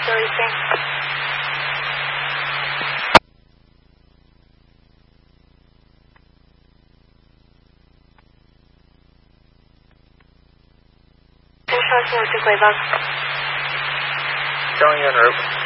周一线。上信号去回报。 江阴人。